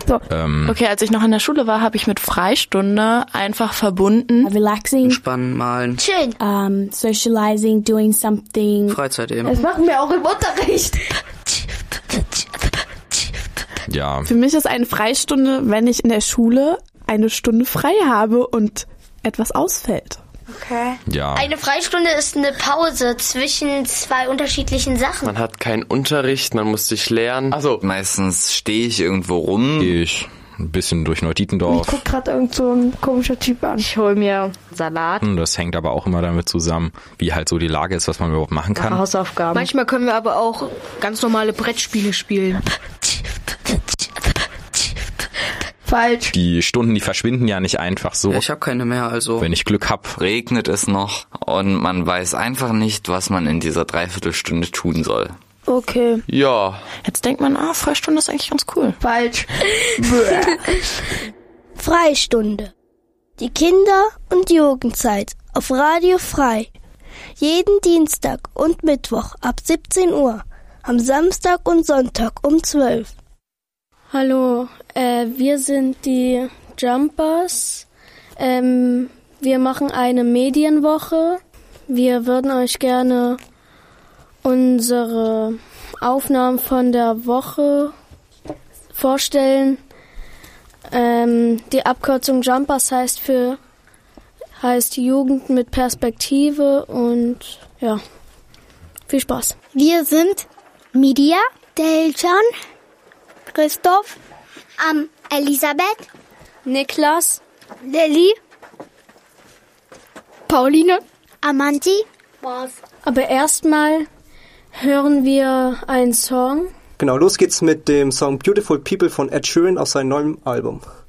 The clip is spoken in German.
So. Okay, als ich noch in der Schule war, habe ich mit Freistunde einfach verbunden. Relaxing. Entspannen, malen. Schön. Socializing, doing something. Freizeit eben. Das machen wir auch im Unterricht. Ja. Für mich ist eine Freistunde, wenn ich in der Schule eine Stunde frei habe und etwas ausfällt. Okay. Ja. Eine Freistunde ist eine Pause zwischen zwei unterschiedlichen Sachen. Man hat keinen Unterricht, man muss sich lernen. Also meistens stehe ich irgendwo rum. Gehe ich ein bisschen durch Neutietendorf. Ich guck gerade irgend so ein komischer Typ an. Ich hole mir Salat. Das hängt aber auch immer damit zusammen, wie halt so die Lage ist, was man überhaupt machen kann. Hausaufgaben. Manchmal können wir aber auch ganz normale Brettspiele spielen. Falsch. Die Stunden, die verschwinden ja nicht einfach so. Ja, ich habe keine mehr, also. Wenn ich Glück hab. Regnet es noch und man weiß einfach nicht, was man in dieser Dreiviertelstunde tun soll. Okay. Ja. Jetzt denkt man, Freistunde ist eigentlich ganz cool. Falsch. Freistunde. Die Kinder- und Jugendzeit auf Radio Frei. Jeden Dienstag und Mittwoch ab 17 Uhr. Am Samstag und Sonntag um 12. Hallo, wir sind die Jumpers. Wir machen eine Medienwoche. Wir würden euch gerne unsere Aufnahmen von der Woche vorstellen. Die Abkürzung Jumpers heißt Jugend mit Perspektive und ja, viel Spaß. Wir sind Media, Deljan, Christoph, Elisabeth, Niklas, Lilly, Pauline, Amanti. aber erstmal hören wir einen Song. Genau, los geht's mit dem Song Beautiful People von Ed Sheeran aus seinem neuen Album.